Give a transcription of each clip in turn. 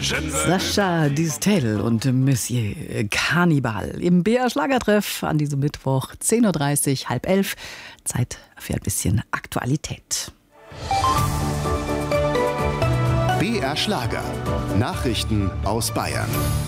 Sacha Distel und Monsieur Cannibal im BR Schlagertreff an diesem Mittwoch 10.30 Uhr, 10:30. Zeit für ein bisschen Aktualität. BR Schlager. Nachrichten aus Bayern.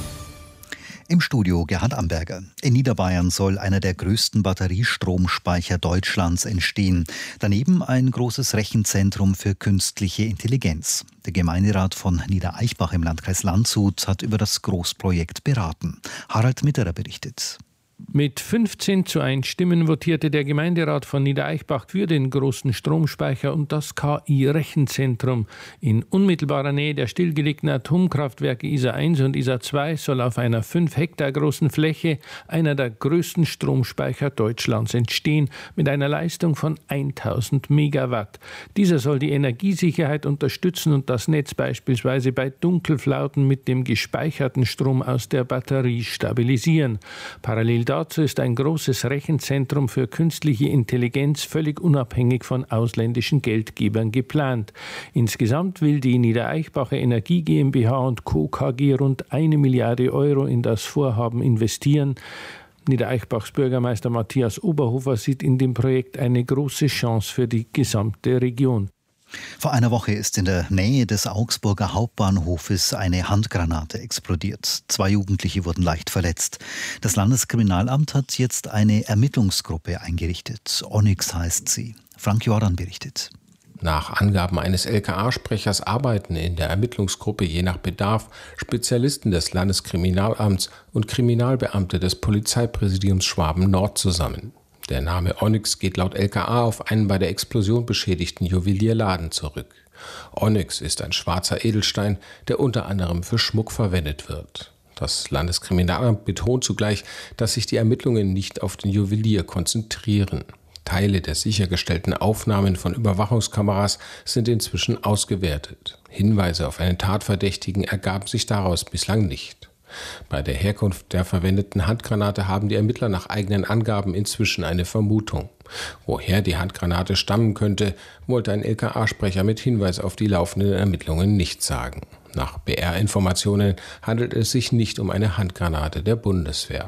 Im Studio Gerhard Amberger. In Niederbayern soll einer der größten Batteriestromspeicher Deutschlands entstehen. Daneben ein großes Rechenzentrum für künstliche Intelligenz. Der Gemeinderat von Niedereichbach im Landkreis Landshut hat über das Großprojekt beraten. Harald Mitterer berichtet. Mit 15:1 Stimmen votierte der Gemeinderat von Niedereichbach für den großen Stromspeicher und das KI-Rechenzentrum. In unmittelbarer Nähe der stillgelegten Atomkraftwerke Isar 1 und Isar 2 soll auf einer 5 Hektar großen Fläche einer der größten Stromspeicher Deutschlands entstehen, mit einer Leistung von 1000 Megawatt. Dieser soll die Energiesicherheit unterstützen und das Netz beispielsweise bei Dunkelflauten mit dem gespeicherten Strom aus der Batterie stabilisieren. Parallel dazu ist ein großes Rechenzentrum für künstliche Intelligenz völlig unabhängig von ausländischen Geldgebern geplant. Insgesamt will die Niedereichbacher Energie GmbH und Co. KG rund 1 Milliarde Euro in das Vorhaben investieren. Niedereichbachs Bürgermeister Matthias Oberhofer sieht in dem Projekt eine große Chance für die gesamte Region. Vor einer Woche ist in der Nähe des Augsburger Hauptbahnhofes eine Handgranate explodiert. 2 Jugendliche wurden leicht verletzt. Das Landeskriminalamt hat jetzt eine Ermittlungsgruppe eingerichtet. Onyx heißt sie. Frank Jordan berichtet. Nach Angaben eines LKA-Sprechers arbeiten in der Ermittlungsgruppe je nach Bedarf Spezialisten des Landeskriminalamts und Kriminalbeamte des Polizeipräsidiums Schwaben-Nord zusammen. Der Name Onyx geht laut LKA auf einen bei der Explosion beschädigten Juwelierladen zurück. Onyx ist ein schwarzer Edelstein, der unter anderem für Schmuck verwendet wird. Das Landeskriminalamt betont zugleich, dass sich die Ermittlungen nicht auf den Juwelier konzentrieren. Teile der sichergestellten Aufnahmen von Überwachungskameras sind inzwischen ausgewertet. Hinweise auf einen Tatverdächtigen ergaben sich daraus bislang nicht. Bei der Herkunft der verwendeten Handgranate haben die Ermittler nach eigenen Angaben inzwischen eine Vermutung. Woher die Handgranate stammen könnte, wollte ein LKA-Sprecher mit Hinweis auf die laufenden Ermittlungen nicht sagen. Nach BR-Informationen handelt es sich nicht um eine Handgranate der Bundeswehr.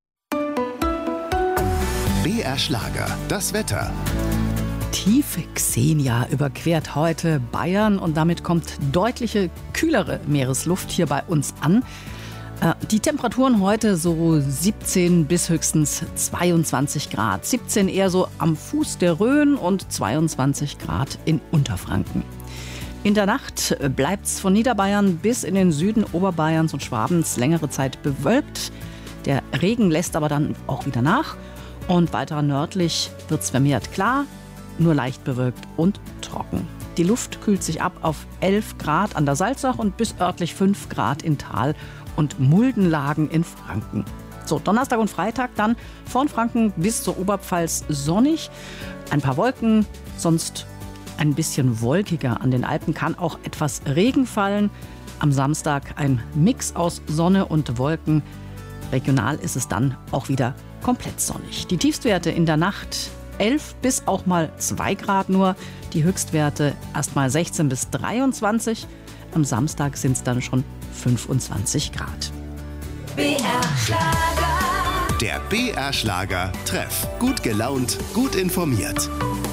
BR Schlager, das Wetter. Tiefe Xenia überquert heute Bayern und damit kommt deutliche, kühlere Meeresluft hier bei uns an. Die Temperaturen heute so 17 bis höchstens 22 Grad. 17 eher so am Fuß der Rhön und 22 Grad in Unterfranken. In der Nacht bleibt es von Niederbayern bis in den Süden Oberbayerns und Schwabens längere Zeit bewölkt. Der Regen lässt aber dann auch wieder nach. Und weiter nördlich wird es vermehrt klar, nur leicht bewölkt und trocken. Die Luft kühlt sich ab auf 11 Grad an der Salzach und bis örtlich 5 Grad in Tal und Muldenlagen in Franken. So, Donnerstag und Freitag dann von Franken bis zur Oberpfalz sonnig. Ein paar Wolken, sonst ein bisschen wolkiger. An den Alpen kann auch etwas Regen fallen. Am Samstag ein Mix aus Sonne und Wolken. Regional ist es dann auch wieder komplett sonnig. Die Tiefstwerte in der Nacht 11 bis auch mal 2 Grad nur. Die Höchstwerte erst mal 16 bis 23. Am Samstag sind es dann schon 25 Grad. BR Schlager. Der BR Schlager Treff. Gut gelaunt, gut informiert.